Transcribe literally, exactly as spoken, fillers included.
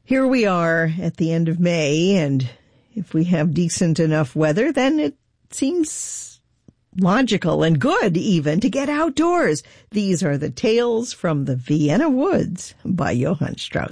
Here we are at the end of May, and if we have decent enough weather, then it seems logical and good even to get outdoors. These are the Tales from the Vienna Woods by Johann Strauss.